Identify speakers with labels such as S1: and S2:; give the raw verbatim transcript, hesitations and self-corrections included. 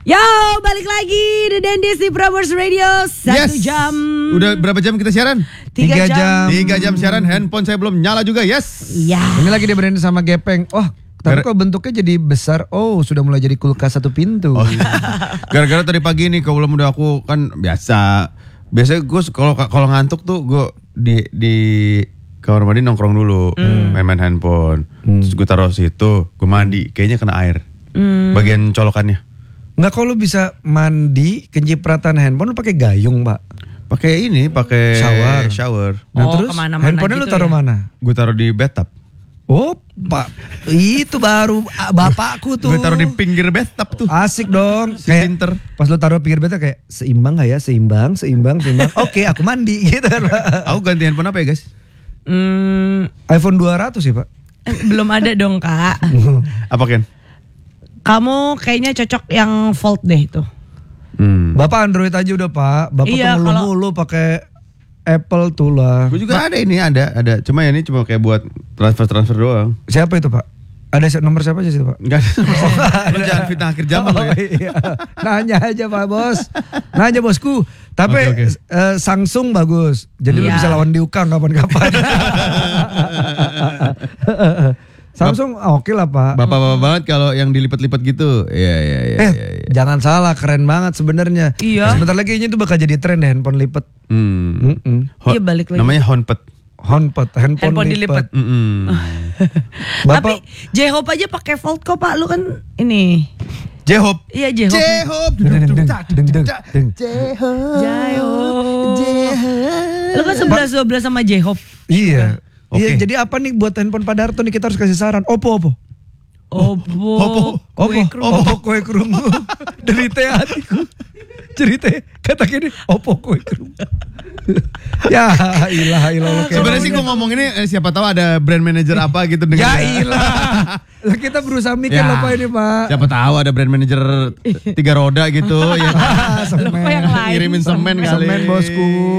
S1: Yo, balik lagi The Dendis di Prambors Radio. Satu
S2: yes.
S1: jam.
S2: Udah berapa jam kita siaran?
S1: Tiga, Tiga jam.
S2: Tiga jam siaran. Handphone saya belum nyala juga. Yes.
S1: Iya.
S3: Ini lagi diberenin sama Gepeng. Oh, tapi kok bentuknya jadi besar. Oh, sudah mulai jadi kulkas satu pintu.
S2: Oh, gara-gara tadi pagi nih kalau belum udah aku kan biasa. Biasanya gue kalau kalau ngantuk tuh gue di di kamar mandi nongkrong dulu, hmm. main-main handphone. Hmm. Terus gue taruh situ, gue mandi. Kayaknya kena air. Hmm. Bagian colokannya.
S3: Nggak, kalau bisa mandi kencipratan handphone lu pakai gayung, Pak?
S2: Pakai ini, pakai
S3: shower.
S2: Shower.
S3: Nah,
S1: oh,
S3: terus handphonenya
S1: gitu
S3: lu taruh
S1: ya?
S3: mana?
S2: Gue taruh di bathtub.
S3: Oh, Pak. Itu baru bapakku tuh.
S2: Gue taruh di pinggir bathtub tuh.
S3: Asik dong.
S2: Si
S3: kayak
S2: pinter.
S3: Pas lu taruh pinggir bathtub kayak seimbang gak ya? Seimbang, seimbang, seimbang. Oke, aku mandi gitu kan, Pak.
S2: Aku ganti handphone apa ya, guys?
S1: Hmm,
S3: iPhone dua ratus ya, Pak?
S1: eh, belum ada dong, Kak.
S2: Apa, Ken?
S1: Kamu kayaknya cocok yang Fold deh itu.
S2: Hmm.
S3: Bapak Android aja udah, Pak. Bapak
S1: Iya,
S3: tuh mulu-mulu pakai Apple tuh lah.
S2: Gue juga ada ini, ada, ada. Cuma ya ini cuma kayak buat transfer-transfer doang.
S3: Siapa itu, Pak? Ada nomor siapa aja sih, Pak?
S2: Enggak ada. Lu jangan fitnah akhir zaman
S3: oh,
S2: ya.
S3: Iya. Nanya aja, Pak Bos. Nanya bosku. Tapi
S2: okay, okay.
S3: Uh, Samsung bagus. Jadi
S1: iya.
S3: lu bisa lawan Diukang kapan-kapan. Samsung oke okay lah, Pak.
S2: Bapak-bapak banget kalau yang dilipat-lipat gitu. Iya, iya, iya.
S3: Eh,
S2: ya, ya.
S3: jangan salah, keren banget sebenarnya.
S1: Iya.
S3: Sebentar lagi ini tuh bakal jadi tren deh handphone lipat.
S2: Hmm.
S1: Iya, balik lagi.
S2: Namanya Honpet.
S3: Honpet, handphone,
S1: handphone
S3: lipat.
S1: Tapi J-Hope aja pakai Fold kok, Pak. Lu kan ini.
S2: J-Hope.
S1: Iya, J-Hope.
S2: J-Hope.
S1: J-Hope. Lu kan sebelas dua belas sama J-Hope.
S3: Iya.
S2: Oke.
S3: Iya, jadi apa nih buat handphone Pak Darto nih, kita harus kasih saran. Oppo, Oppo.
S1: Oppo.
S2: Oppo.
S1: Kue
S3: Oppo,
S1: kerungu.
S3: Oppo kue kerungu. Derita hatiku. Cerita kata gini, Oppo kue kerungu. Ya ilah ilah.
S2: Sebenarnya sih gue ngomong ini eh, siapa tahu ada brand manager apa gitu dengan.
S3: Ya ilah. Lah kita berusaha mikir
S2: Ya.
S3: apa ini, Pak.
S2: Siapa tahu ada brand manager tiga roda gitu ya.
S3: Semen.
S1: Lu kok yang lain?
S2: Ngirimin semen kali.
S3: Semen, bosku.